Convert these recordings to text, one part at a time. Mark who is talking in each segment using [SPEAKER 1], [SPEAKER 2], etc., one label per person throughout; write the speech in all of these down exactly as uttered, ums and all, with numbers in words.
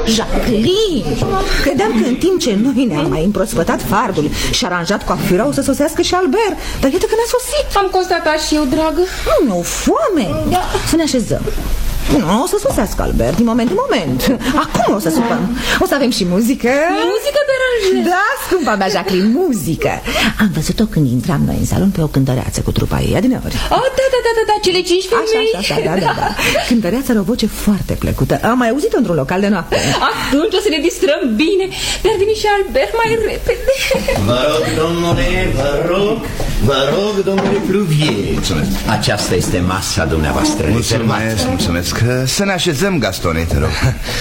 [SPEAKER 1] Jacqueline, credeam că în timp ce noi ne-am mai împrospătat fardul și aranjat coafura, o să sosească și Albert. Dar iată că n-a sosit.
[SPEAKER 2] Am constatat și eu, dragă.
[SPEAKER 1] Nu, nu, foame. Da. Să ne așezăm. Nu, o să sosească Albert, din moment în moment. Acum o să supăm. O să avem și muzică.
[SPEAKER 2] Muzică, Beranger?
[SPEAKER 1] Da, scumpa mea, Jacqueline, muzică. Am văzut-o când intram noi în salon pe o cântăreață cu trupa ei, adineori.
[SPEAKER 2] Oh, da, da, da, da, da, cele cinci femei.
[SPEAKER 1] Așa, așa, da, da, da. Cântăreața are o voce foarte plăcută. Am mai auzit-o într-un local de noapte.
[SPEAKER 2] Atunci o să ne distrăm bine. Dar vine și Albert mai repede.
[SPEAKER 3] Vă rog, domnule, vă rog. Vă rog, domnule Pluvier.
[SPEAKER 4] Mulțumesc.
[SPEAKER 3] Aceasta este masa dumneavoastră.
[SPEAKER 4] Mulțumesc, mulțumesc. Să ne așezăm, Gastone, te rog.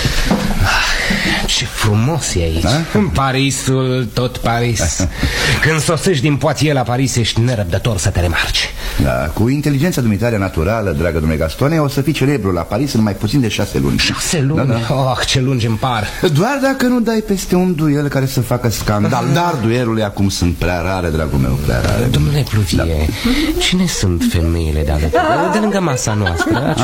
[SPEAKER 5] Ce frumos e aici. Da? În Parisul, tot Paris. Când sosești din Poitiers la Paris, ești nerăbdător să te remarci.
[SPEAKER 4] Da, cu inteligența dumitare naturală, dragă domnule Gastone, o să fii celebru la Paris în mai puțin de șase luni.
[SPEAKER 5] Șase luni?
[SPEAKER 4] Da, da.
[SPEAKER 5] Oh, ce lungi îmi par.
[SPEAKER 4] Doar dacă nu dai peste un duel care să facă scandal. Dar duelurile acum sunt prea rare, dragul meu, prea rare.
[SPEAKER 5] Domnule Pluvier, da. Cine sunt femeile de alături? De lângă masa noastră.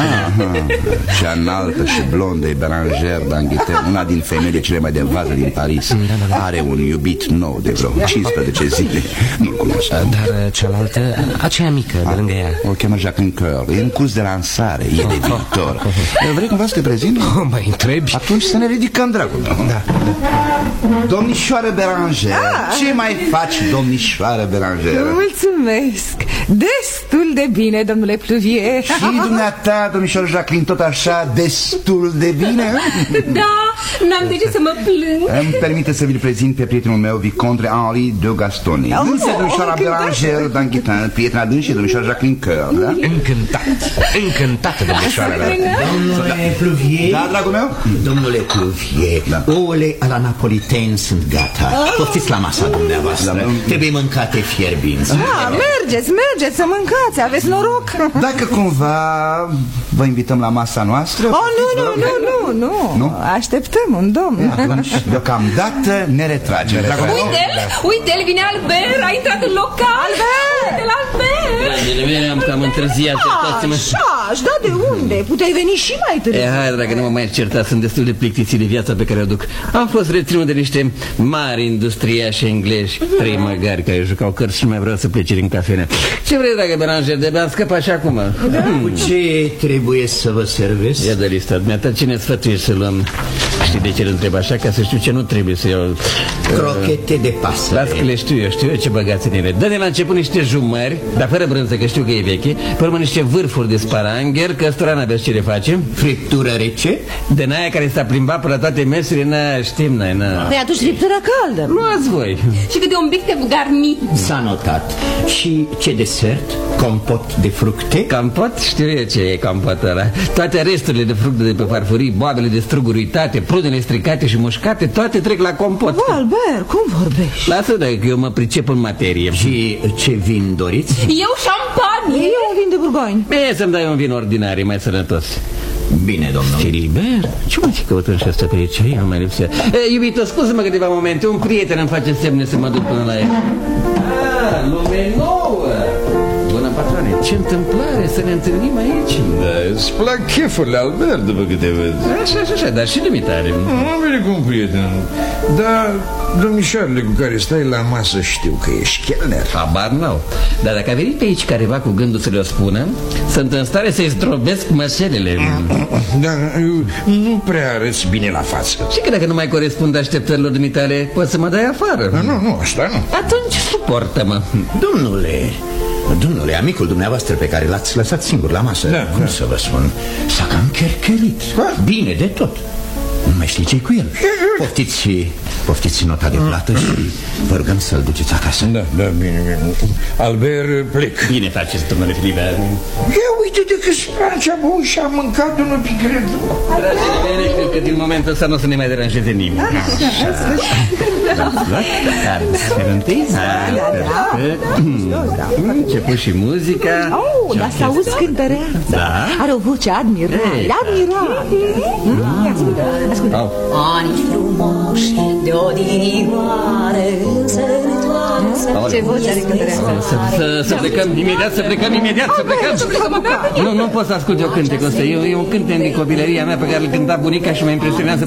[SPEAKER 4] Cea înaltă și blondă e Beranger d'Angoulême, una din femeile cele mai de vază din Paris. Are un iubit nou de vreo cincisprezece zile. Nu-l cunoști.
[SPEAKER 5] Dar cealaltă, aceea mică, de lângă ea.
[SPEAKER 4] O cheamă Jacqueline Coeur. E în curs de lansare, e de viitor. Vrei cumva să te prezint?
[SPEAKER 5] Oh, mă întrebi?
[SPEAKER 4] Atunci să ne ridicăm, dragul meu. Da. Domnișoară Beranger, ah. Ce mai faci, domnișoară Beranger?
[SPEAKER 1] Mulțumesc. Destul de bine, domnule Pluvier.
[SPEAKER 4] Și dumneata, domnișoară Jacqueline, tot așa, destul de bine?
[SPEAKER 2] Da, n-am de ce să mă plâng.
[SPEAKER 4] Îmi permite să vi-l prezint pe prietenul meu, Vicomte Henri de Gastone. Însă domnișoara Beranger d'Angoulême, prietena dânsii, domnișoara Jacqueline Coeur, da?
[SPEAKER 5] Încântat, încântată, domnișoara.
[SPEAKER 3] Domnule Pluvier.
[SPEAKER 4] Da, dragul meu?
[SPEAKER 3] Domnule Pluvier, da. Ouăle a la napolitain sunt gata. Poftiți la masa dumneavoastră. Da. Trebuie mâncate fierbinți.
[SPEAKER 1] Ah, mergeți, mergeți să mâncați, aveți noroc.
[SPEAKER 4] Dacă cumva vă invităm la masa noastră.
[SPEAKER 1] Oh, nu, nu, nu, nu, nu, nu. Așteptăm un domn.
[SPEAKER 4] Atunci, deocamdată ne retragem.
[SPEAKER 2] Uite, uite, el vine Albert, a intrat în local.
[SPEAKER 1] Albert!
[SPEAKER 2] Uite-l, Albert!
[SPEAKER 6] Dragile mele, am cam întârziat.
[SPEAKER 1] Așa, da, de unde? Puteai veni și mai târziu.
[SPEAKER 6] E, hai, dragă, nu mă mai certa, sunt destul de plictisit de viața pe care o duc. Am fost reținut de niște mari industriași englezi, trei măgari care jucau cărți și mai vreau să plece din cafenea. Ce vrei, dragă Beranger, de am scăpat și acum.
[SPEAKER 3] Da. Cu ce trebuie să vă servesc?
[SPEAKER 6] Ia de lista, dumneata, cine sfătuiești să luăm? Știi de ce îl întreb așa? Ca să știu ce nu trebuie să iau.
[SPEAKER 3] Crochete de pasăre.
[SPEAKER 6] Las că le știu eu, știu eu ce băgați în ele. Dă-ne la început niște jumări, dar fără brânză, că știu că e veche. Pe urmă niște vârfuri de sparangher, că ăstora n-aveți ce le facem.
[SPEAKER 3] Friptură rece?
[SPEAKER 6] De n-aia care s-a plimbat până la toate mesurile, n-aia știm noi, n-a.
[SPEAKER 1] Păi atunci friptură caldă.
[SPEAKER 6] Luați voi.
[SPEAKER 2] Și câte un bic de garnit.
[SPEAKER 3] S-a notat. Și ce desert? Compot de fructe?
[SPEAKER 6] Compot? Știu eu ce e compotul ăla. Toate resturile de fructe de pe farfurii, boabele de struguri uitate, prunele stricate și mușcate, toate trec la compot.
[SPEAKER 1] Bă, Albert, cum vorbești?
[SPEAKER 6] Lasă, dacă eu mă pricep în materie.
[SPEAKER 3] Și ce vin doriți?
[SPEAKER 2] Eu șampanie.
[SPEAKER 1] Eu un vin de Burgoani.
[SPEAKER 6] Bine, să-mi dai un vin ordinar, e mai sănătos.
[SPEAKER 3] Bine, domnul.
[SPEAKER 6] Filibert? Ce mai fi căutând și asta pe aici? Eu nu mai lipsea. E, iubito, scuză-mă câteva momente. Un prieten îmi face semne să mă duc până la el. Ah, lume nouă! Bună, patrone, ce întâmplare să ne întâlnim aici?
[SPEAKER 7] Da, îți plac chefurile, Albert, după câte văd.
[SPEAKER 6] Așa, așa, așa, dar și limitare.
[SPEAKER 7] Am venit cu un prieten. Dar domnișoarele cu care stai la masă știu că ești chelner.
[SPEAKER 6] Habar n-au. Dar dacă a venit pe aici careva cu gândul să le-o spună, sunt în stare să-i zdrobesc măselele.
[SPEAKER 7] Da, nu prea arăți bine la față.
[SPEAKER 6] Și că dacă nu mai corespund așteptărilor dumitale, poți să mă dai afară.
[SPEAKER 7] Nu, nu, nu, asta nu.
[SPEAKER 6] Atunci suportă-mă.
[SPEAKER 3] Domnule, domnule, amicul dumneavoastră pe care l-ați lăsat singur la masă,
[SPEAKER 7] da,
[SPEAKER 3] cum
[SPEAKER 7] da.
[SPEAKER 3] să vă spun, s-a cam cherchelit. Bine de tot. Nu mai știi ce-i cu el. Poftiți, poftiți nota de plată și vă rugăm să-l duceți acasă.
[SPEAKER 7] Da, da, bine, bine. Albert, plec.
[SPEAKER 6] Bine faceți, domnule Filibert.
[SPEAKER 7] Ia uite de că sparge a băut și a mâncat domnul Picredu.
[SPEAKER 6] Dragile mele, cred că din momentul ăsta nu o să ne mai deranjeze nimeni. Sper întâi. Început și muzica.
[SPEAKER 1] Oh, dar să auzi cântăreața. Are o voce admirabilă, admirabilă. Ascultă.
[SPEAKER 8] Ani frumoși de odinioare se întoarce.
[SPEAKER 1] Ce voce are cântăreața.
[SPEAKER 6] Să plecăm imediat, să plecăm imediat, să plecăm. Nu, nu pot să ascult eu cântecul ăsta. E un cântec din copilăria mea pe care îl cânta bunica și mă impresionează